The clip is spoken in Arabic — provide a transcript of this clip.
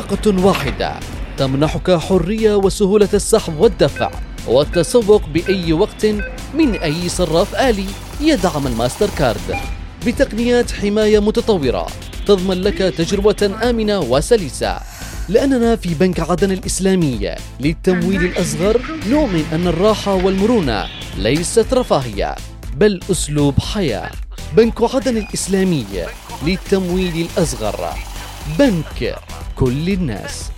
بطاقة واحدة تمنحك حرية وسهولة السحب والدفع والتسوق بأي وقت من أي صراف آلي يدعم الماستر كارد، بتقنيات حماية متطورة تضمن لك تجربة آمنة وسلسة. لأننا في بنك عدن الإسلامي للتمويل الأصغر نؤمن أن الراحة والمرونة ليست رفاهية بل أسلوب حياة. بنك عدن الإسلامي للتمويل الأصغر، بنك كل الناس.